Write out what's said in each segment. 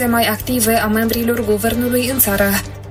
prezențe mai active a membrilor guvernului în țară.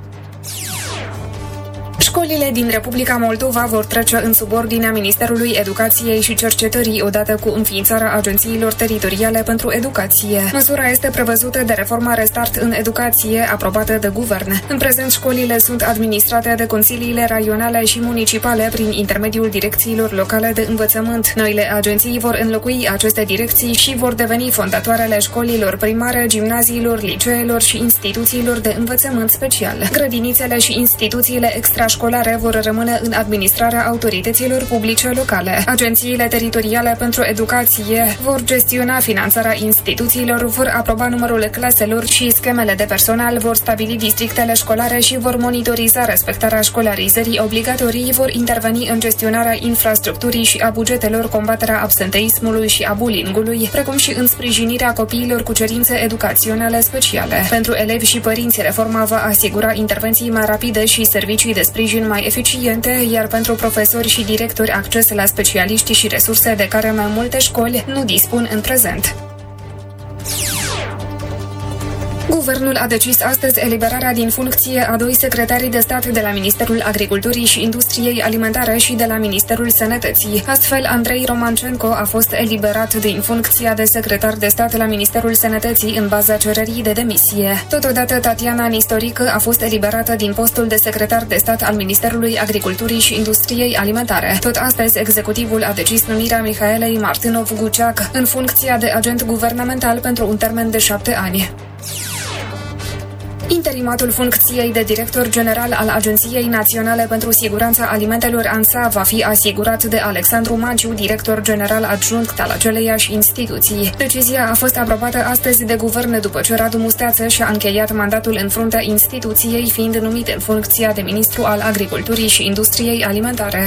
Școlile din Republica Moldova vor trece în subordinea Ministerului Educației și Cercetării odată cu înființarea agențiilor teritoriale pentru educație. Măsura este prevăzută de reforma Restart în educație, aprobată de guvern. În prezent, școlile sunt administrate de consiliile raionale și municipale prin intermediul direcțiilor locale de învățământ. Noile agenții vor înlocui aceste direcții și vor deveni fondatoarele școlilor primare, gimnaziilor, liceelor și instituțiilor de învățământ special. Grădinițele și instituțiile extrașcolare vor rămâne în administrarea autorităților publice locale. Agențiile teritoriale pentru educație vor gestiona finanțarea instituțiilor, vor aproba numărul claselor și schemele de personal, vor stabili districtele școlare și vor monitoriza respectarea școlarizării obligatorii, vor interveni în gestionarea infrastructurii și a bugetelor, combaterea absenteismului și a bullyingului, precum și în sprijinirea copiilor cu cerințe educaționale speciale. Pentru elevi și părinți, reforma va asigura intervenții mai rapide și servicii de sprijin mai eficiente, iar pentru profesori și directori acces la specialiști și resurse de care mai multe școli nu dispun în prezent. Guvernul a decis astăzi eliberarea din funcție a 2 secretari de stat de la Ministerul Agriculturii și Industriei Alimentare și de la Ministerul Sănătății. Astfel, Andrei Romancenco a fost eliberat din funcția de secretar de stat la Ministerul Sănătății în baza cererii de demisie. Totodată, Tatiana Nistorică a fost eliberată din postul de secretar de stat al Ministerului Agriculturii și Industriei Alimentare. Tot astăzi, executivul a decis numirea Mihaelei Martynov-Guceac în funcția de agent guvernamental pentru un termen de 7 ani. Interimatul funcției de director general al Agenției Naționale pentru Siguranța Alimentelor ANSA va fi asigurat de Alexandru Magiu, director general adjunct al aceleiași instituții. Decizia a fost aprobată astăzi de guvern după ce Radu Musteață și-a încheiat mandatul în fruntea instituției, fiind numit în funcția de ministru al Agriculturii și Industriei Alimentare.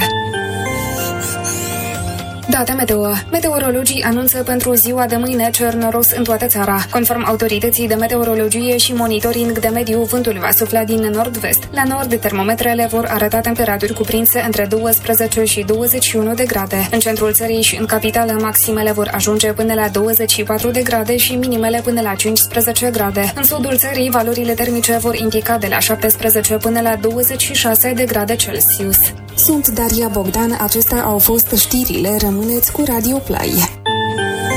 Date meteo. Meteorologii anunță pentru ziua de mâine cer noros în toată țara. Conform autorității de meteorologie și monitoring de mediu, vântul va sufla din nord-vest. La nord, termometrele vor arăta temperaturi cuprinse între 12 și 21 de grade. În centrul țării și în capitală, maximele vor ajunge până la 24 de grade și minimele până la 15 grade. În sudul țării, valorile termice vor indica de la 17 până la 26 de grade Celsius. Sunt Daria Bogdan, acestea au fost știrile. Rămâneți cu Radio Play.